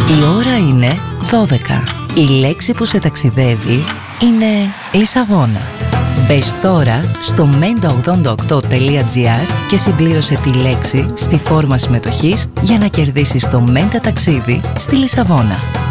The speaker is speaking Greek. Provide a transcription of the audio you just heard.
Η ώρα είναι 12. Η λέξη που σε ταξιδεύει είναι Λισαβόνα. Μπες τώρα στο menta88.gr και συμπλήρωσε τη λέξη στη φόρμα συμμετοχής για να κερδίσεις το Menta ταξίδι στη Λισαβόνα.